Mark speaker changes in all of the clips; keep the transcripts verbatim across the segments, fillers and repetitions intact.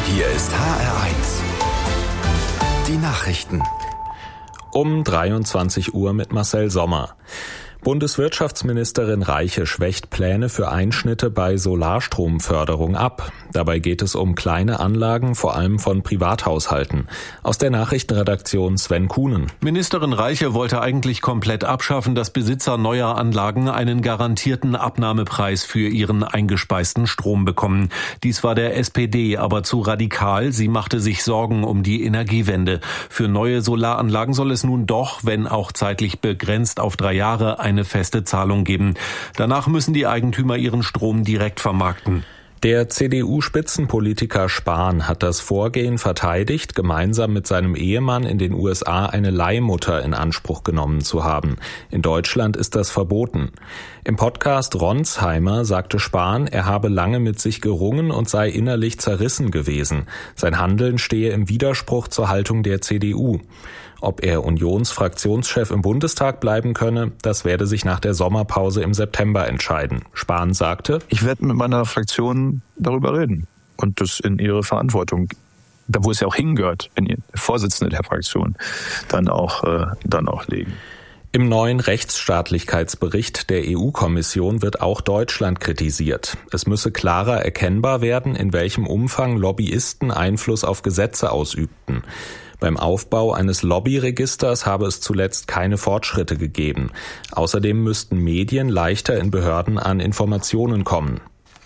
Speaker 1: Hier ist H R eins. Die Nachrichten.
Speaker 2: Um dreiundzwanzig Uhr mit Marcel Sommer. Bundeswirtschaftsministerin Reiche schwächt Pläne für Einschnitte bei Solarstromförderung ab. Dabei geht es um kleine Anlagen, vor allem von Privathaushalten. Aus der Nachrichtenredaktion Sven Kuhnen.
Speaker 3: Ministerin Reiche wollte eigentlich komplett abschaffen, dass Besitzer neuer Anlagen einen garantierten Abnahmepreis für ihren eingespeisten Strom bekommen. Dies war der S P D aber zu radikal. Sie machte sich Sorgen um die Energiewende. Für neue Solaranlagen soll es nun doch, wenn auch zeitlich begrenzt auf drei Jahre, eine feste Zahlung geben. Danach müssen die Eigentümer ihren Strom direkt vermarkten.
Speaker 2: Der C D U-Spitzenpolitiker Spahn hat das Vorgehen verteidigt, gemeinsam mit seinem Ehemann in den U S A eine Leihmutter in Anspruch genommen zu haben. In Deutschland ist das verboten. Im Podcast Ronsheimer sagte Spahn, er habe lange mit sich gerungen und sei innerlich zerrissen gewesen. Sein Handeln stehe im Widerspruch zur Haltung der C D U. Ob er Unionsfraktionschef im Bundestag bleiben könne, das werde sich nach der Sommerpause im September entscheiden. Spahn sagte:
Speaker 4: Ich werde mit meiner Fraktion darüber reden und das in ihre Verantwortung, da wo es ja auch hingehört, in ihr Vorsitzende der Fraktion, dann auch, äh, dann auch legen.
Speaker 2: Im neuen Rechtsstaatlichkeitsbericht der E U-Kommission wird auch Deutschland kritisiert. Es müsse klarer erkennbar werden, in welchem Umfang Lobbyisten Einfluss auf Gesetze ausübten. Beim Aufbau eines Lobbyregisters habe es zuletzt keine Fortschritte gegeben. Außerdem müssten Medien leichter in Behörden an Informationen kommen.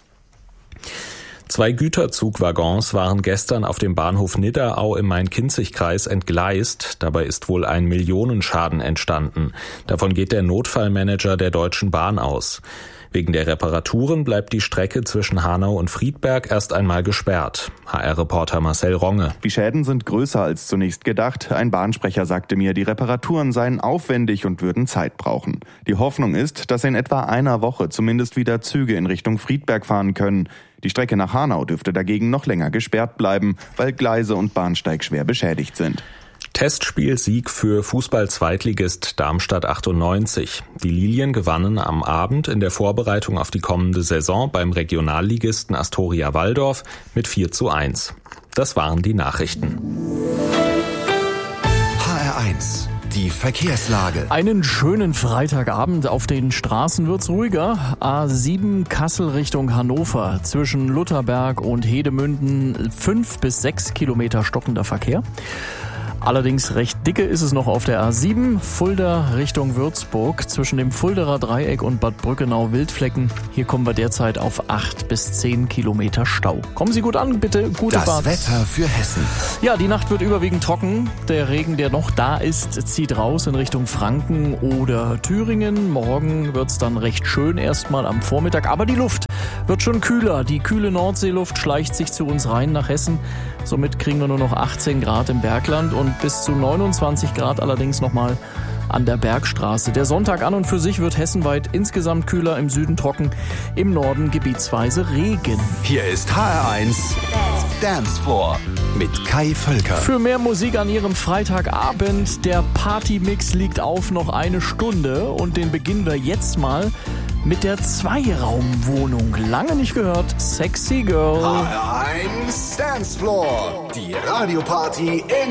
Speaker 2: Zwei Güterzugwaggons waren gestern auf dem Bahnhof Nidderau im Main-Kinzig-Kreis entgleist. Dabei ist wohl ein Millionenschaden entstanden. Davon geht der Notfallmanager der Deutschen Bahn aus. Wegen der Reparaturen bleibt die Strecke zwischen Hanau und Friedberg erst einmal gesperrt. H R-Reporter Marcel Ronge.
Speaker 5: Die Schäden sind größer als zunächst gedacht. Ein Bahnsprecher sagte mir, die Reparaturen seien aufwendig und würden Zeit brauchen. Die Hoffnung ist, dass in etwa einer Woche zumindest wieder Züge in Richtung Friedberg fahren können. Die Strecke nach Hanau dürfte dagegen noch länger gesperrt bleiben, weil Gleise und Bahnsteig schwer beschädigt sind.
Speaker 2: Testspielsieg für Fußball-Zweitligist Darmstadt achtundneunzig. Die Lilien gewannen am Abend in der Vorbereitung auf die kommende Saison beim Regionalligisten Astoria Walldorf mit vier zu eins. Das waren die Nachrichten.
Speaker 1: H R eins. Die Verkehrslage.
Speaker 6: Einen schönen Freitagabend. Auf den Straßen wird's ruhiger. A sieben Kassel Richtung Hannover. Zwischen Lutherberg und Hedemünden fünf bis sechs Kilometer stockender Verkehr. Allerdings recht dicke ist es noch auf der A sieben, Fulda Richtung Würzburg, zwischen dem Fulderer Dreieck und Bad Brückenau-Wildflecken. Hier kommen wir derzeit auf acht bis zehn Kilometer Stau. Kommen Sie gut an, bitte, gute
Speaker 1: das
Speaker 6: Fahrt.
Speaker 1: Das Wetter für Hessen.
Speaker 6: Ja, die Nacht wird überwiegend trocken. Der Regen, der noch da ist, zieht raus in Richtung Franken oder Thüringen. Morgen wird's dann recht schön erstmal am Vormittag, aber die Luft wird schon kühler. Die kühle Nordseeluft schleicht sich zu uns rein nach Hessen. Somit kriegen wir nur noch achtzehn Grad im Bergland und bis zu neunundzwanzig Grad allerdings nochmal an der Bergstraße. Der Sonntag an und für sich wird hessenweit insgesamt kühler, im Süden trocken, im Norden gebietsweise Regen.
Speaker 1: Hier ist H R eins Dance Floor mit Kai Völker.
Speaker 6: Für mehr Musik an Ihrem Freitagabend. Der Partymix liegt auf noch eine Stunde und den beginnen wir jetzt mal mit der Zweiraumwohnung. Lange nicht gehört. Sexy Girl.
Speaker 1: H R eins Dance Floor. Die Radioparty in